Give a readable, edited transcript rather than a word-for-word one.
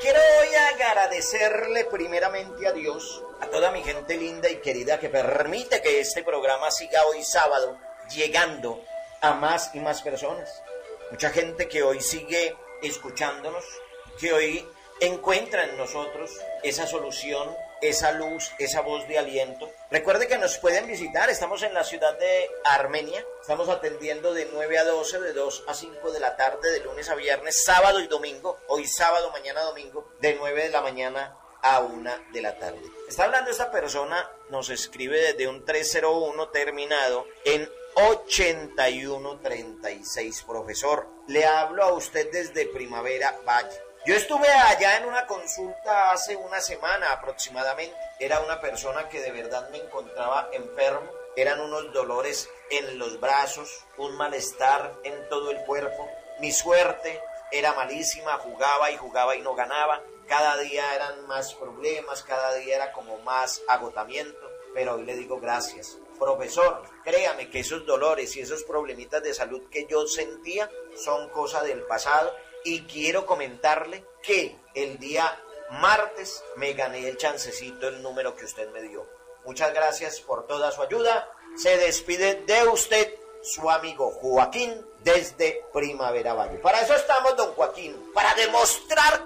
Quiero hoy agradecerle primeramente a Dios, a toda mi gente linda y querida que permite que este programa siga hoy sábado llegando a más y más personas. Mucha gente que hoy sigue escuchándonos, que hoy encuentra en nosotros esa solución, esa luz, esa voz de aliento. Recuerde que nos pueden visitar, estamos en la ciudad de Armenia, estamos atendiendo de 9 a 12, de 2 a 5 de la tarde, de lunes a viernes, sábado y domingo, hoy sábado, mañana domingo, de 9 de la mañana a 1 de la tarde. Está hablando esta persona, nos escribe desde un 301 terminado en 8136, profesor. Le hablo a usted desde Primavera Valle. Yo estuve allá en una consulta hace una semana aproximadamente. Era una persona que de verdad me encontraba enfermo. Eran unos dolores en los brazos, un malestar en todo el cuerpo. Mi suerte era malísima, jugaba y no ganaba. Cada día eran más problemas, cada día era como más agotamiento. Pero hoy le digo gracias. Profesor, créame que esos dolores y esos problemitas de salud que yo sentía son cosa del pasado. Y quiero comentarle que el día martes me gané el chancecito, el número que usted me dio. Muchas gracias por toda su ayuda. Se despide de usted su amigo Joaquín desde Primavera Valle. Para eso estamos, don Joaquín, para demostrar